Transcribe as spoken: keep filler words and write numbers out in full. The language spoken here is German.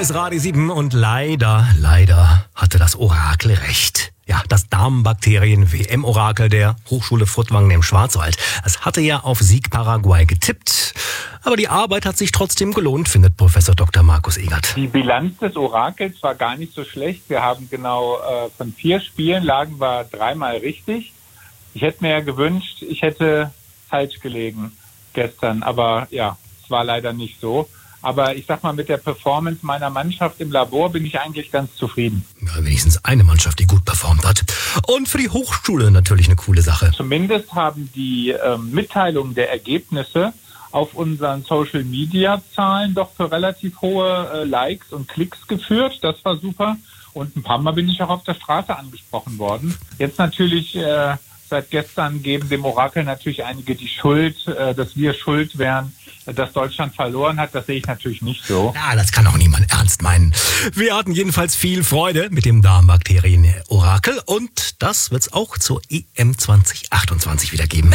ist Radio sieben und leider, leider hatte das Orakel recht. Ja, das Darmbakterien-W M-Orakel der Hochschule Furtwangen im Schwarzwald. Es hatte ja auf Sieg Paraguay getippt. Aber die Arbeit hat sich trotzdem gelohnt, findet Professor Doktor Markus Egert. Die Bilanz des Orakels war gar nicht so schlecht. Wir haben genau äh, von vier Spielen lagen wir dreimal richtig. Ich hätte mir ja gewünscht, ich hätte falsch gelegen gestern. Aber ja, es war leider nicht so. Aber ich sag mal, mit der Performance meiner Mannschaft im Labor bin ich eigentlich ganz zufrieden. Ja, wenigstens eine Mannschaft, die gut performt hat. Und für die Hochschule natürlich eine coole Sache. Zumindest haben die ähm, Mitteilungen der Ergebnisse auf unseren Social-Media-Zahlen doch für relativ hohe äh, Likes und Klicks geführt. Das war super. Und ein paar Mal bin ich auch auf der Straße angesprochen worden. Jetzt natürlich, äh, seit gestern geben dem Orakel natürlich einige die Schuld, äh, dass wir schuld wären, dass Deutschland verloren hat. Das sehe ich natürlich nicht so. Ja, das kann auch niemand ernst meinen. Wir hatten jedenfalls viel Freude mit dem Darmbakterien-Orakel und das wird's auch zur E M zwanzig achtundzwanzig wieder geben.